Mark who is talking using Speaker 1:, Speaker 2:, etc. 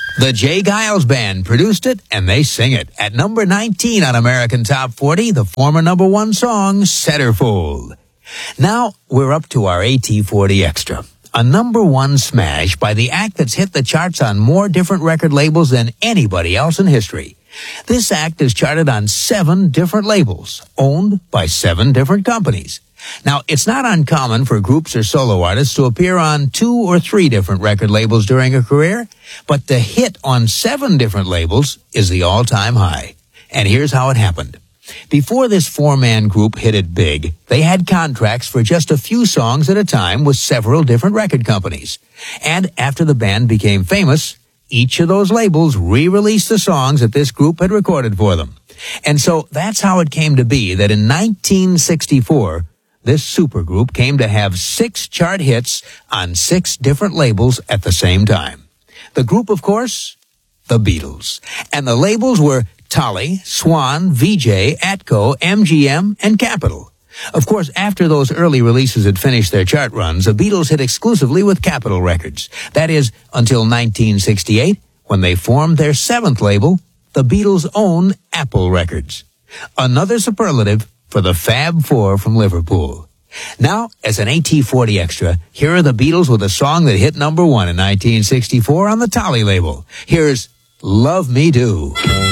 Speaker 1: The Jay Giles Band produced it, and they sing it. At number 19 on American Top 40, the former number one song, Centerfold. Now, we're up to our AT40 Extra, a number one smash by the act that's hit the charts on more different record labels than anybody else in history. This act is charted on 7 different labels, owned by 7 different companies. Now, it's not uncommon for groups or solo artists to appear on 2 or 3 different record labels during a career, but the hit on 7 different labels is the all-time high. And here's how it happened. Before this 4-man group hit it big, they had contracts for just a few songs at a time with several different record companies. And after the band became famous, each of those labels re-released the songs that this group had recorded for them. And so that's how it came to be that in 1964, this supergroup came to have 6 chart hits on 6 different labels at the same time. The group, of course, the Beatles. And the labels were Tolly, Swan, VJ, Atco, MGM, and Capitol. Of course, after those early releases had finished their chart runs, the Beatles hit exclusively with Capitol Records. That is, until 1968, when they formed their 7th label, the Beatles' own Apple Records. Another superlative for the Fab Four from Liverpool. Now, as an AT40 Extra, here are the Beatles with a song that hit number 1 in 1964 on the Tolly label. Here's Love Me Do.